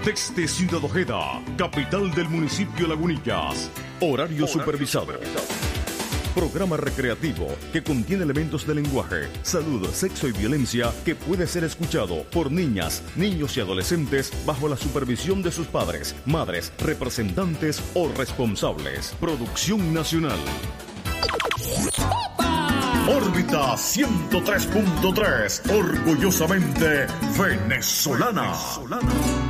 Desde Ciudad Ojeda, capital del municipio Lagunillas. Horario supervisado. Programa recreativo que contiene elementos de lenguaje, salud, sexo y violencia que puede ser escuchado por niñas, niños y adolescentes bajo la supervisión de sus padres, madres, representantes o responsables. Producción nacional. Órbita 103.3, orgullosamente venezolana.